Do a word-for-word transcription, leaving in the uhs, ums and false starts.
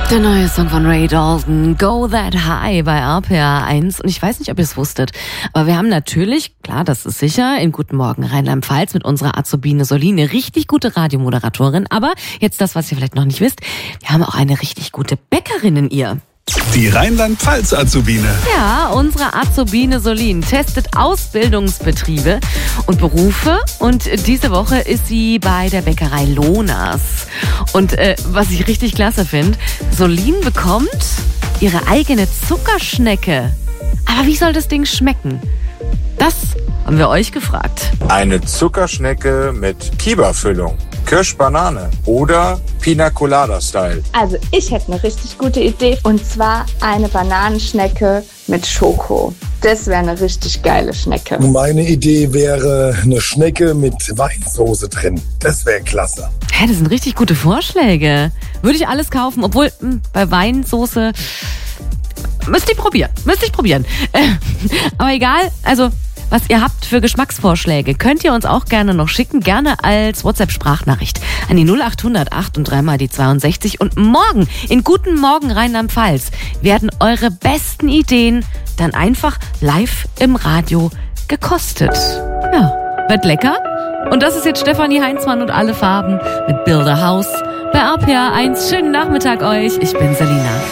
Der neue Song von Ray Dalton, Go That High bei R P R eins. Und ich weiß nicht, ob ihr es wusstet, aber wir haben natürlich, klar, das ist sicher, in Guten Morgen Rheinland-Pfalz mit unserer Azubine Soline eine richtig gute Radiomoderatorin. Aber jetzt das, was ihr vielleicht noch nicht wisst, wir haben auch eine richtig gute Bäckerin in ihr. Die Rheinland-Pfalz-Azubine. Ja, unsere Azubine Soline testet Ausbildungsbetriebe und Berufe. Und diese Woche ist sie bei der Bäckerei Lohnas. Und äh, was ich richtig klasse finde, Soline bekommt ihre eigene Zuckerschnecke. Aber wie soll das Ding schmecken? Das haben wir euch gefragt. Eine Zuckerschnecke mit Kiba-Füllung, Kirsch-Banane oder Pina Colada-Style. Also ich hätte eine richtig gute Idee, und zwar eine Bananenschnecke mit Schoko. Das wäre eine richtig geile Schnecke. Meine Idee wäre eine Schnecke mit Weinsoße drin. Das wäre klasse. Hä, das sind richtig gute Vorschläge. Würde ich alles kaufen, obwohl mh, bei Weinsoße müsst ihr probieren. Müsst ich probieren. Äh, aber egal, also was ihr habt für Geschmacksvorschläge, könnt ihr uns auch gerne noch schicken, gerne als WhatsApp-Sprachnachricht an die null acht hundert acht und drei mal die zweiundsechzig. Und morgen in Guten Morgen Rheinland-Pfalz werden eure besten Ideen dann einfach live im Radio gekostet. Ja, wird lecker. Und das ist jetzt Stefanie Heinzmann und alle Farben mit Build a House bei R P R eins. Schönen Nachmittag euch, ich bin Selina.